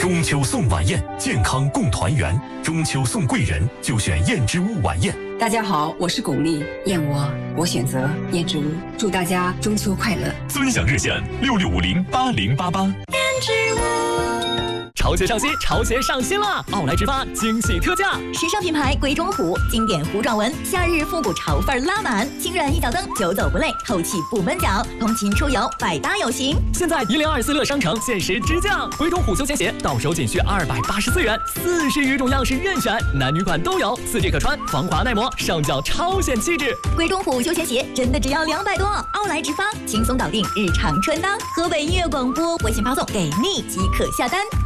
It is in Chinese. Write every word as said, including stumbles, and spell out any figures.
中秋送晚宴，健康共团圆。中秋送贵人，就选燕之屋晚宴。 大家好，我是巩俐，燕窝我选择燕之屋。祝大家中秋快乐！ 尊享热线六六五零八零八八。燕之屋。 潮鞋上新，潮鞋上新了！奥莱直发惊喜特价， 时尚品牌鬼冢虎，经典弧状纹，夏日复古潮范拉满，轻软一脚蹬，久走不累，透气不闷脚，通勤出游百搭有型。 现在一零二四乐商城限时直降，鬼冢虎休闲鞋到手仅需二百八十四元，四十余种样式任选，男女款都有，四季可穿，防滑耐磨，上脚超显气质。 鬼冢虎休闲鞋真的只要两百多，奥莱直发轻松搞定日常穿搭。河北音乐广播微信发送给你即可下单。